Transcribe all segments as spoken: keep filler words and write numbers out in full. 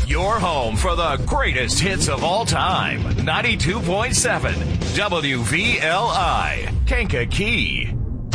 Your home for the greatest hits of all time. ninety-two point seven W V L I, Kankakee.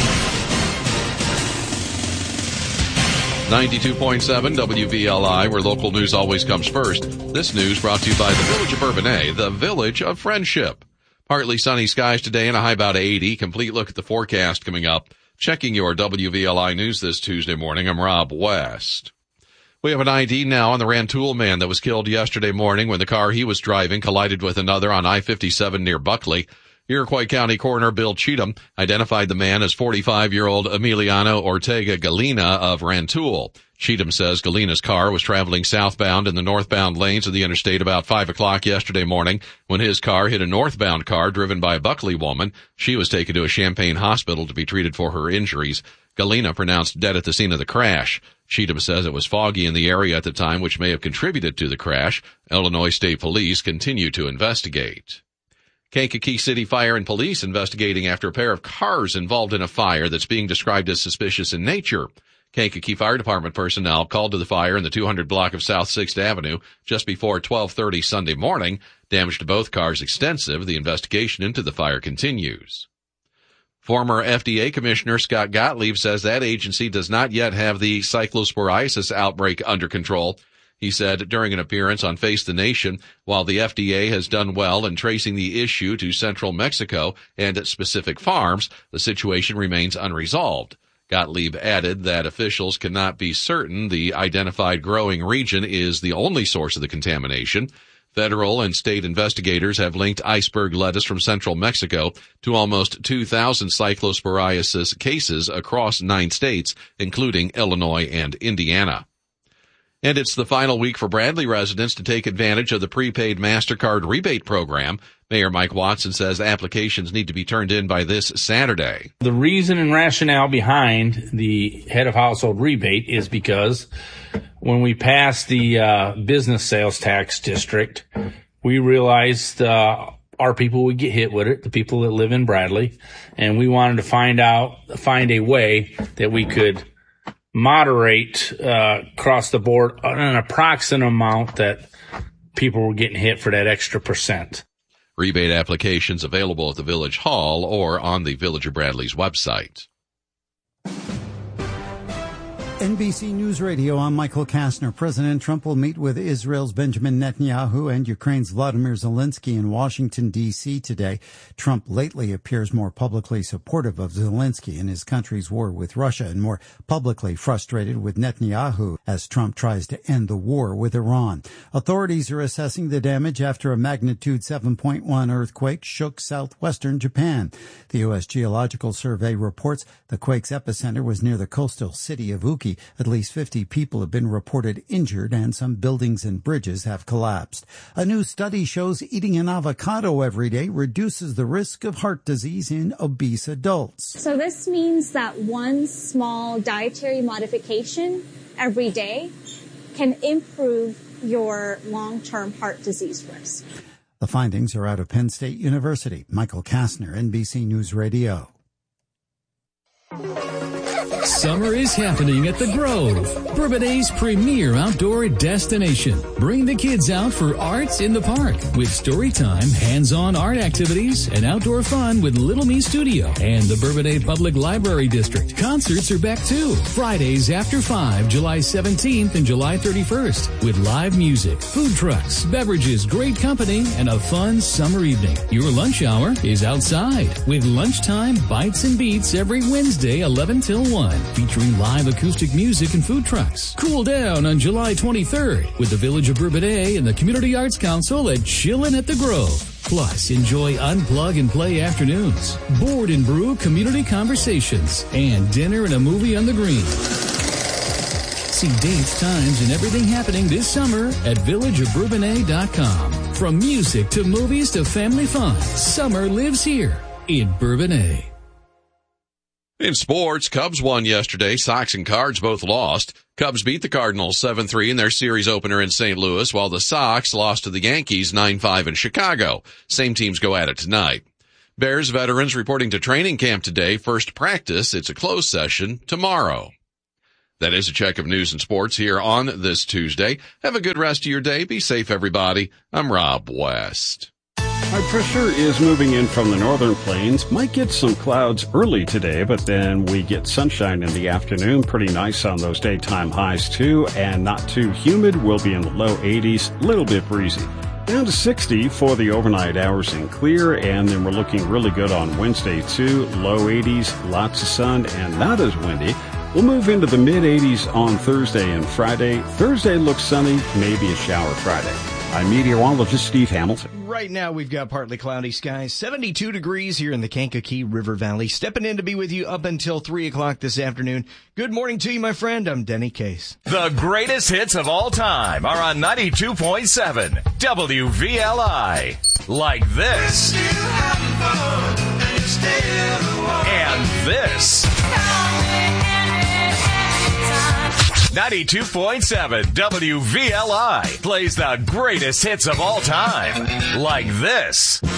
ninety-two point seven W V L I, where local news always comes first. This news brought to you by the Village of Bourbonnais, the Village of Friendship. Partly sunny skies today and a high about eighty. Complete look at the forecast coming up. Checking your W V L I news this Tuesday morning, I'm Rob West. We have an I D now on the Rantoul man that was killed yesterday morning when the car he was driving collided with another on I fifty-seven near Buckley. Iroquois County Coroner Bill Cheatham identified the man as forty-five-year-old Emiliano Ortega Galena of Rantoul. Cheatham says Galena's car was traveling southbound in the northbound lanes of the interstate about five o'clock yesterday morning when his car hit a northbound car driven by a Buckley woman. She was taken to a Champaign hospital to be treated for her injuries. Galena pronounced dead at the scene of the crash. Cheatham says it was foggy in the area at the time, which may have contributed to the crash. Illinois State Police continue to investigate. Kankakee City Fire and Police investigating after a pair of cars involved in a fire that's being described as suspicious in nature. Kankakee Fire Department personnel called to the fire in the two hundred block of South sixth Avenue just before twelve thirty Sunday morning. Damage to both cars extensive. The investigation into the fire continues. Former F D A Commissioner Scott Gottlieb says that agency does not yet have the cyclosporiasis outbreak under control. He said during an appearance on Face the Nation, while the F D A has done well in tracing the issue to central Mexico and specific farms, the situation remains unresolved. Gottlieb added that officials cannot be certain the identified growing region is the only source of the contamination. Federal and state investigators have linked iceberg lettuce from central Mexico to almost two thousand cyclosporiasis cases across nine states, including Illinois and Indiana. And it's the final week for Bradley residents to take advantage of the prepaid MasterCard rebate program. Mayor Mike Watson says applications need to be turned in by this Saturday. The reason and rationale behind the head of household rebate is because when we passed the uh, business sales tax district, we realized uh, our people would get hit with it, the people that live in Bradley, and we wanted to find out, find a way that we could moderate uh, across the board an approximate amount that people were getting hit for that extra percent. Rebate applications available at the Village Hall or on the Village of Bradley's website. N B C News Radio, I'm Michael Kastner. President Trump will meet with Israel's Benjamin Netanyahu and Ukraine's Vladimir Zelensky in Washington, D C today. Trump lately appears more publicly supportive of Zelensky in his country's war with Russia and more publicly frustrated with Netanyahu as Trump tries to end the war with Iran. Authorities are assessing the damage after a magnitude seven point one earthquake shook southwestern Japan. The U S Geological Survey reports the quake's epicenter was near the coastal city of Uki. At least fifty people have been reported injured and some buildings and bridges have collapsed. A new study shows eating an avocado every day reduces the risk of heart disease in obese adults. So this means that one small dietary modification every day can improve your long-term heart disease risk. The findings are out of Penn State University. Michael Kastner, N B C News Radio. Summer is happening at The Grove, Bourbonnais' premier outdoor destination. Bring the kids out for arts in the park with story time, hands-on art activities, and outdoor fun with Little Me Studio and the Bourbonnais Public Library District. Concerts are back too. Fridays after five, July seventeenth and July thirty-first with live music, food trucks, beverages, great company, and a fun summer evening. Your lunch hour is outside with lunchtime bites and beats every Wednesday, eleven till one. Featuring live acoustic music and food trucks. Cool down on July twenty-third with the Village of Bourbonnais and the Community Arts Council at Chillin' at the Grove. Plus, enjoy unplug and play afternoons, board and brew community conversations, and dinner and a movie on the green. See dates, times, and everything happening this summer at village of bourbonnais dot com. From music to movies to family fun, summer lives here in Bourbonnais. In sports, Cubs won yesterday. Sox and Cards both lost. Cubs beat the Cardinals seven three in their series opener in Saint Louis, while the Sox lost to the Yankees nine five in Chicago. Same teams go at it tonight. Bears veterans reporting to training camp today. First practice, it's a closed session tomorrow. That is a check of news and sports here on this Tuesday. Have a good rest of your day. Be safe, everybody. I'm Rob West. High pressure is moving in from the northern plains. Might get some clouds early today, but then we get sunshine in the afternoon. Pretty nice on those daytime highs, too, and not too humid. We'll be in the low eighties, a little bit breezy. Down to sixty for the overnight hours and clear, and then we're looking really good on Wednesday, too. Low eighties, lots of sun, and not as windy. We'll move into the mid-eighties on Thursday and Friday. Thursday looks sunny, maybe a shower Friday. I'm meteorologist Steve Hamilton. Right now we've got partly cloudy skies, seventy-two degrees here in the Kankakee River Valley. Stepping in to be with you up until three o'clock this afternoon. Good morning to you, my friend. I'm Denny Case. The greatest hits of all time are on ninety-two point seven W V L I. Like this. And this. ninety-two point seven W V L I plays the greatest hits of all time. Like this.